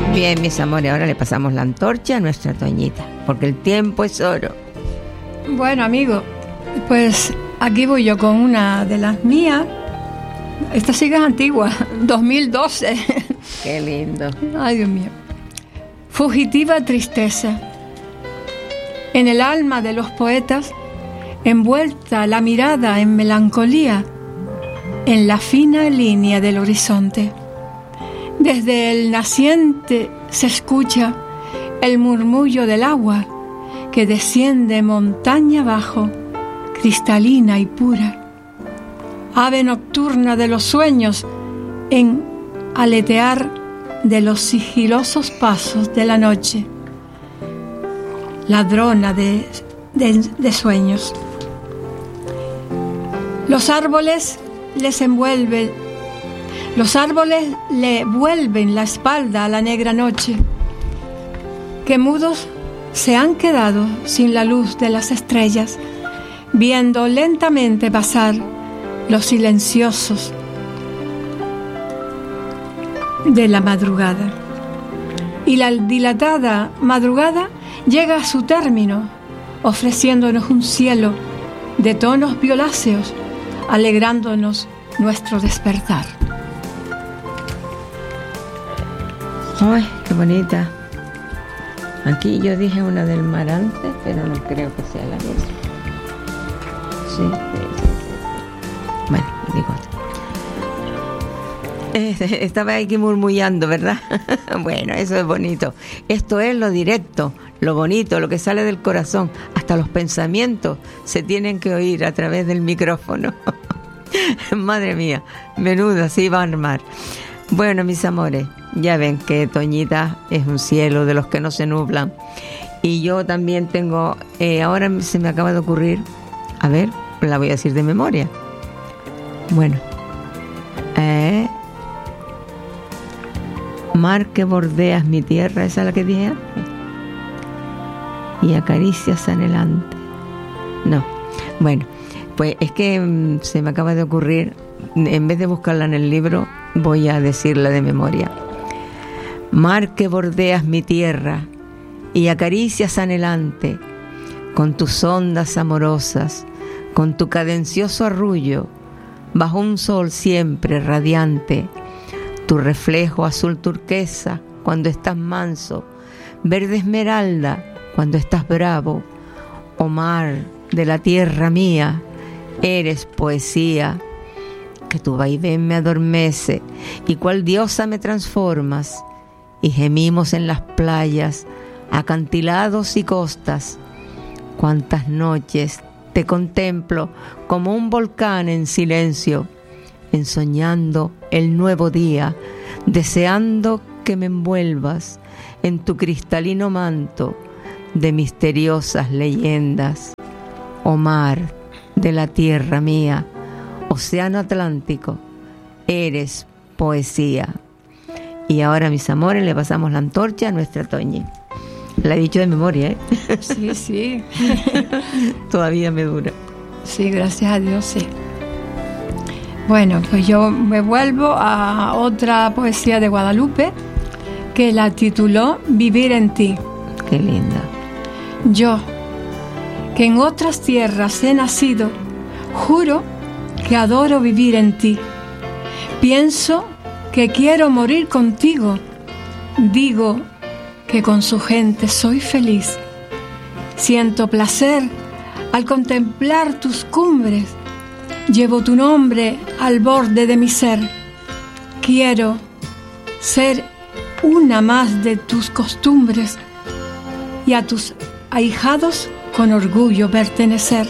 Bien, mis amores, ahora le pasamos la antorcha a nuestra Toñita, porque el tiempo es oro. Bueno, amigo, pues aquí voy yo con una de las mías. Esta sí que es antigua, 2012. Qué lindo. Ay, Dios mío. Fugitiva tristeza. En el alma de los poetas, envuelta la mirada en melancolía, en la fina línea del horizonte. Desde el naciente se escucha el murmullo del agua que desciende montaña abajo, cristalina y pura. Ave nocturna de los sueños en aletear de los sigilosos pasos de la noche. Ladrona de sueños. Los árboles le vuelven la espalda a la negra noche, que mudos se han quedado sin la luz de las estrellas, viendo lentamente pasar los silenciosos de la madrugada. Y la dilatada madrugada llega a su término, ofreciéndonos un cielo de tonos violáceos, alegrándonos nuestro despertar. ¡Ay, qué bonita! Aquí yo dije una del mar antes, pero no creo que sea la misma. Sí. Bueno, digo otra. Estaba aquí murmullando, ¿verdad? Bueno, eso es bonito. Esto es lo directo, lo bonito, lo que sale del corazón. Hasta los pensamientos se tienen que oír a través del micrófono. Madre mía, menuda se iba a armar. Bueno, mis amores, ya ven que Toñita es un cielo de los que no se nublan. Y yo también tengo, ahora se me acaba de ocurrir, a ver, la voy a decir de memoria. Bueno, mar que bordeas mi tierra, esa es la que dije antes. Y acaricias anhelante. No, bueno, pues es que se me acaba de ocurrir, en vez de buscarla en el libro, voy a decirla de memoria. Mar que bordeas mi tierra y acaricias anhelante, con tus ondas amorosas, con tu cadencioso arrullo, bajo un sol siempre radiante, tu reflejo azul turquesa cuando estás manso, verde esmeralda cuando estás bravo, oh mar de la tierra mía, eres poesía, que tu vaivén me adormece y cual diosa me transformas, y gemimos en las playas, acantilados y costas. Cuántas noches te contemplo como un volcán en silencio, ensoñando el nuevo día, deseando que me envuelvas en tu cristalino manto de misteriosas leyendas. Oh mar de la tierra mía, océano Atlántico, eres poesía. Y ahora, mis amores, le pasamos la antorcha a nuestra Toñi. La he dicho de memoria, ¿eh? Sí, sí. Todavía me dura. Sí, gracias a Dios, sí. Bueno, pues yo me vuelvo a otra poesía de Guadalupe que la tituló Vivir en ti. Qué linda. Yo, que en otras tierras he nacido, juro que adoro vivir en ti. Pienso que quiero morir contigo. Digo que con su gente soy feliz. Siento placer al contemplar tus cumbres. Llevo tu nombre al borde de mi ser. Quiero ser una más de tus costumbres y a tus ahijados con orgullo pertenecer.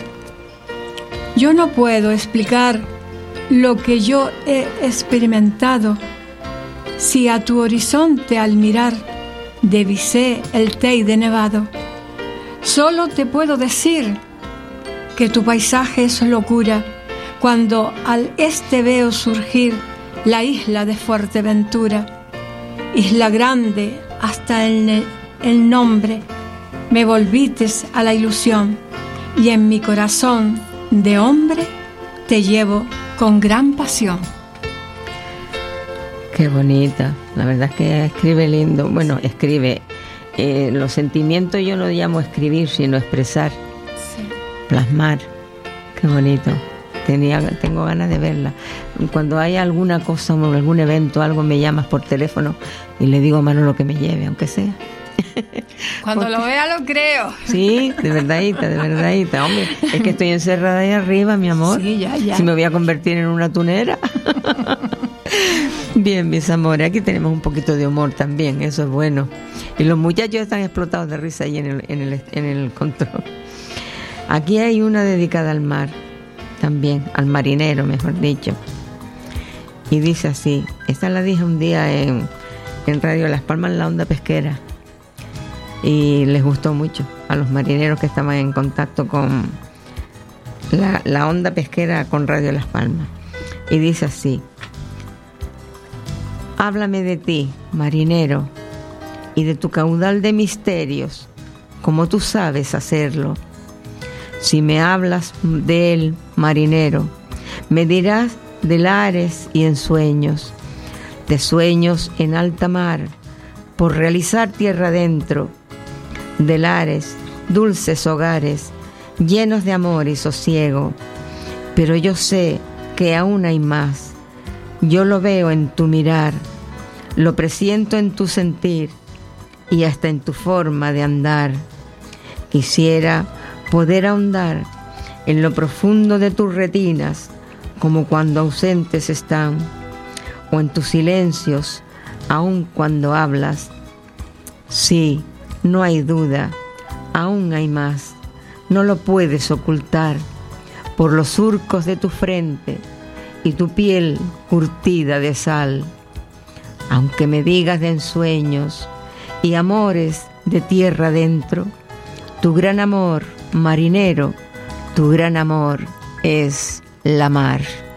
Yo no puedo explicar lo que yo he experimentado, si a tu horizonte al mirar divisé el Teide nevado. Solo te puedo decir que tu paisaje es locura, cuando al este veo surgir la isla de Fuerteventura. Isla grande hasta el nombre, me volvites a la ilusión, y en mi corazón de hombre te llevo con gran pasión. Qué bonita. La verdad es que escribe lindo. Bueno, escribe. Los sentimientos yo no llamo escribir, sino expresar, sí. Plasmar. Qué bonito. Tengo ganas de verla. Cuando hay alguna cosa, algún evento, algo, me llamas por teléfono y le digo a Manolo que me lleve, aunque sea. Cuando lo vea lo creo. Sí, de verdadita. Hombre, es que estoy encerrada ahí arriba, mi amor. Sí, ya. Si me voy a convertir en una tunera. Bien, mis amores, aquí tenemos un poquito de humor también, eso es bueno. Y los muchachos están explotados de risa ahí en el control. Aquí hay una dedicada al mar, también, al marinero, mejor dicho. Y dice así, esta la dije un día en Radio Las Palmas, en la onda pesquera. Y les gustó mucho a los marineros que estaban en contacto con la onda pesquera con Radio Las Palmas. Y dice así: háblame de ti, marinero, y de tu caudal de misterios, como tú sabes hacerlo. Si me hablas de él, marinero, me dirás de lares y ensueños, de sueños en alta mar, por realizar tierra adentro, de lares, dulces hogares, llenos de amor y sosiego. Pero yo sé que aún hay más. Yo lo veo en tu mirar, lo presiento en tu sentir y hasta en tu forma de andar. Quisiera poder ahondar en lo profundo de tus retinas, como cuando ausentes están, o en tus silencios, aun cuando hablas. Sí, no hay duda, aún hay más. No lo puedes ocultar por los surcos de tu frente y tu piel curtida de sal. Aunque me digas de ensueños y amores de tierra adentro, tu gran amor, marinero, tu gran amor es la mar.